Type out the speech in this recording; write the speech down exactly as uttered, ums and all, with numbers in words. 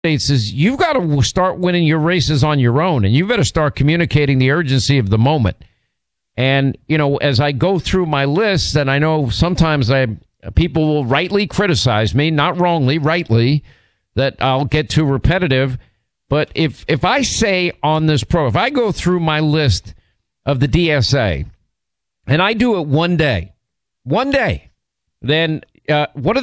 States is you've got to start winning your races on your own, and you better start communicating the urgency of the moment. And, you know, as I go through my list, and I know sometimes I people will rightly criticize me, not wrongly, rightly, that I'll get too repetitive. But if if I say on this pro, if I go through my list of the D S A and I do it one day, one day, then uh, what are